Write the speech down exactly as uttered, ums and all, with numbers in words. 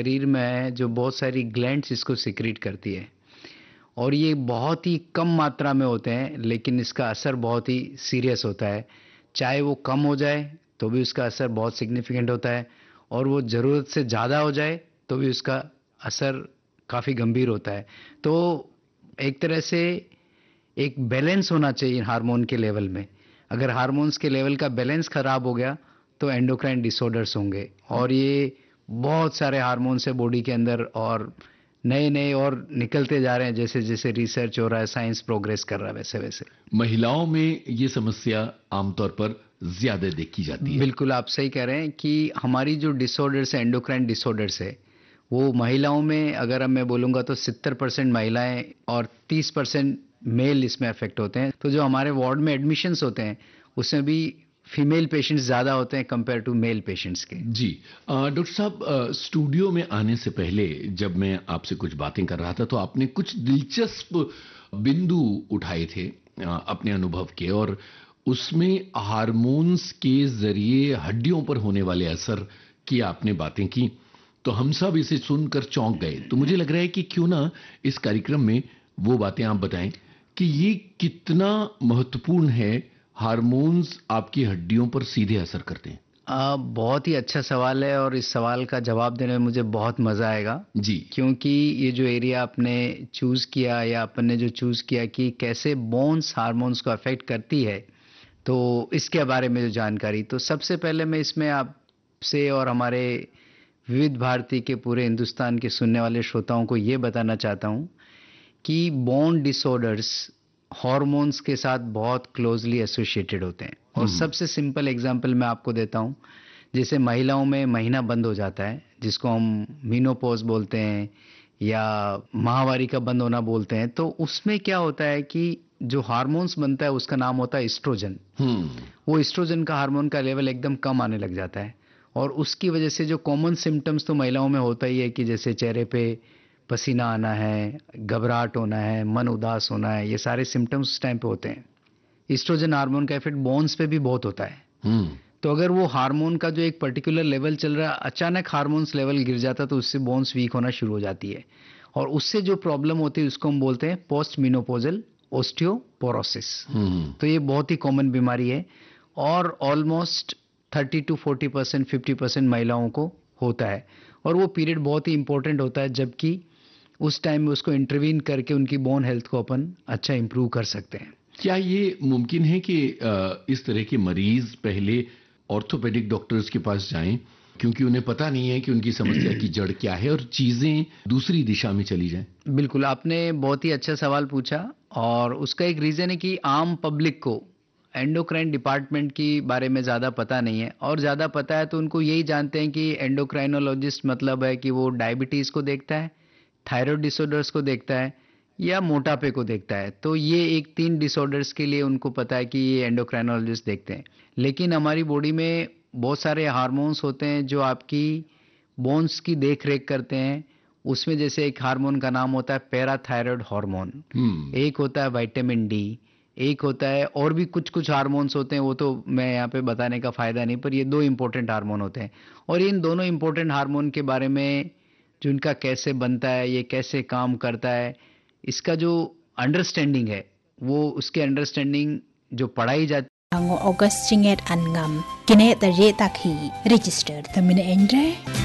शरीर में है जो बहुत सारी ग्लैंड्स इसको सिक्रीट करती है और ये बहुत ही कम मात्रा में होते हैं, लेकिन इसका असर बहुत ही सीरियस होता है। चाहे वो कम हो जाए तो भी उसका असर बहुत सिग्निफिकेंट होता है और वो ज़रूरत से ज़्यादा हो जाए तो भी उसका असर काफ़ी गंभीर होता है। तो एक तरह से एक बैलेंस होना चाहिए हार्मोन के लेवल में। अगर हार्मोन्स के लेवल का बैलेंस खराब हो गया तो एंडोक्राइन डिसऑर्डर्स होंगे और ये बहुत सारे हार्मोन्स है बॉडी के अंदर और नए नए और निकलते जा रहे हैं। जैसे जैसे रिसर्च हो रहा है, साइंस प्रोग्रेस कर रहा है, वैसे वैसे महिलाओं में ये समस्या आमतौर पर ज्यादा देखी जाती है। बिल्कुल आप सही कह रहे हैं कि हमारी जो डिसऑर्डर्स है, एंडोक्राइन डिसऑर्डर्स है, वो महिलाओं में अगर मैं बोलूँगा तो सत्तर परसेंट महिलाएं और तीस परसेंट मेल इसमें अफेक्ट होते हैं। तो जो हमारे वार्ड में एडमिशन्स होते हैं उसमें भी फीमेल पेशेंट्स ज़्यादा होते हैं कंपेयर टू मेल पेशेंट्स के। जी डॉक्टर साहब, स्टूडियो में आने से पहले जब मैं आपसे कुछ बातें कर रहा था तो आपने कुछ दिलचस्प बिंदु उठाए थे आ, अपने अनुभव के, और उसमें हार्मोन्स के जरिए हड्डियों पर होने वाले असर की आपने बातें की, तो हम सब इसे सुनकर चौंक गए। तो मुझे लग रहा है कि क्यों ना इस कार्यक्रम में वो बातें आप बताएं कि ये कितना महत्वपूर्ण है, हार्मोन्स आपकी हड्डियों पर सीधे असर करते हैं। आ, बहुत ही अच्छा सवाल है और इस सवाल का जवाब देने में मुझे बहुत मज़ा आएगा जी, क्योंकि ये जो एरिया आपने चूज़ किया या अपन ने जो चूज़ किया कि कैसे बोन्स हार्मोन्स को अफेक्ट करती है, तो इसके बारे में जो जानकारी, तो सबसे पहले मैं इसमें आपसे और हमारे विविध भारती के पूरे हिंदुस्तान के सुनने वाले श्रोताओं को ये बताना चाहता हूँ कि बोन डिसऑर्डर्स हार्मोन्स के साथ बहुत क्लोजली एसोसिएटेड होते हैं। और सबसे सिंपल एग्जांपल मैं आपको देता हूँ, जैसे महिलाओं में महीना बंद हो जाता है जिसको हम मीनोपॉज बोलते हैं या माहवारी का बंद होना बोलते हैं, तो उसमें क्या होता है कि जो हार्मोन्स बनता है उसका नाम होता है एस्ट्रोजन। वो एस्ट्रोजन का हार्मोन का लेवल एकदम कम आने लग जाता है और उसकी वजह से जो कॉमन सिम्टम्स तो महिलाओं में होता ही है कि जैसे चेहरे पे पसीना आना है, घबराहट होना है, मन उदास होना है, ये सारे सिम्टम्स उस टाइम पे होते हैं। एस्ट्रोजन हार्मोन का इफेक्ट बोन्स पे भी बहुत होता है। तो अगर वो हार्मोन का जो एक पर्टिकुलर लेवल चल रहा है, अचानक हार्मोन्स लेवल गिर जाता तो उससे बोन्स वीक होना शुरू हो जाती है और उससे जो प्रॉब्लम होती है उसको हम बोलते हैं पोस्ट मेनोपॉजल ऑस्टियोपोरोसिस। तो ये बहुत ही कॉमन बीमारी है और almost thirty two forty percent fifty percent महिलाओं को होता है और वो पीरियड बहुत ही इंपॉर्टेंट होता है, जबकि उस टाइम में उसको इंटरवीन करके उनकी बोन हेल्थ को अपन अच्छा इंप्रूव कर सकते हैं। क्या ये मुमकिन है कि इस तरह के मरीज पहले ऑर्थोपेडिक डॉक्टर्स के पास जाएं क्योंकि उन्हें पता नहीं है कि उनकी समस्या की जड़ क्या है और चीजें दूसरी दिशा में चली जाएं? बिल्कुल, आपने बहुत ही अच्छा सवाल पूछा और उसका एक रीजन है कि आम पब्लिक को एंडोक्राइन डिपार्टमेंट की बारे में ज़्यादा पता नहीं है और ज़्यादा पता है तो उनको यही जानते हैं कि एंडोक्राइनोलॉजिस्ट मतलब है कि वो डायबिटीज़ को देखता है, थायराइड डिसऑर्डर्स को देखता है या मोटापे को देखता है। तो ये एक तीन डिसऑर्डर्स के लिए उनको पता है कि ये एंडोक्राइनोलॉजिस्ट देखते हैं। लेकिन हमारी बॉडी में बहुत सारे हार्मोन्स होते हैं जो आपकी बोन्स की देख रेख करते हैं। उसमें जैसे एक हार्मोन का नाम होता है पैराथायराइड हार्मोन, एक होता है विटामिन डी, एक होता है और भी कुछ कुछ हार्मोन्स होते हैं, वो तो मैं यहाँ पे बताने का फ़ायदा नहीं, पर ये दो इंपॉर्टेंट हार्मोन होते हैं। और इन दोनों इंपॉर्टेंट हार्मोन के बारे में जो इनका कैसे बनता है, ये कैसे काम करता है, इसका जो अंडरस्टैंडिंग है वो उसके अंडरस्टैंडिंग जो पढ़ाई जाती Ang August singet an ngam kine ta re takhi register tamine endre